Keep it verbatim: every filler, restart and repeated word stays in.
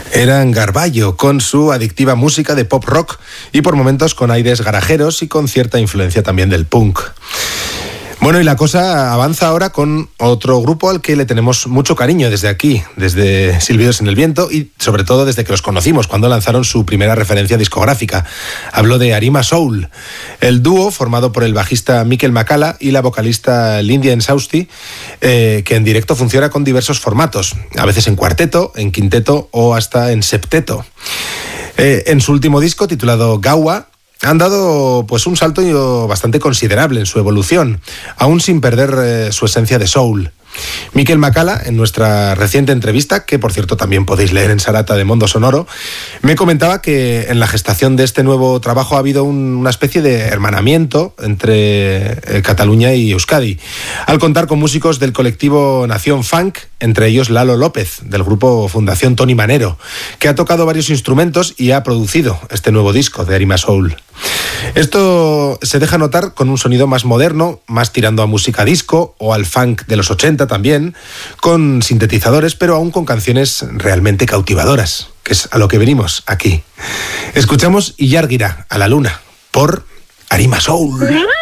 Eran Garballo, con su adictiva música de pop rock y por momentos con aires garajeros y con cierta influencia también del punk. Bueno, y la cosa avanza ahora con otro grupo al que le tenemos mucho cariño desde aquí, desde Silbidos en el Viento y sobre todo desde que los conocimos cuando lanzaron su primera referencia discográfica. Hablo de Arima Soul. El dúo, formado por el bajista Mikel Makala y la vocalista Lindia Ensausti, eh, que en directo funciona con diversos formatos, a veces en cuarteto, en quinteto o hasta en septeto. Eh, en su último disco, titulado Gawa, han dado pues un salto bastante considerable en su evolución, aún sin perder eh, su esencia de soul. Mikel Makala, en nuestra reciente entrevista, que por cierto también podéis leer en Sarata de Mondo Sonoro, me comentaba que en la gestación de este nuevo trabajo ha habido un, una especie de hermanamiento entre eh, Cataluña y Euskadi, al contar con músicos del colectivo Nación Funk, entre ellos Lalo López, del grupo Fundación Tony Manero, que ha tocado varios instrumentos y ha producido este nuevo disco de Arima Soul. Esto se deja notar con un sonido más moderno, más tirando a música disco o al funk de los ochenta también, con sintetizadores, pero aún con canciones realmente cautivadoras, que es a lo que venimos aquí. Escuchamos Illargira, a la luna, por Arima Soul.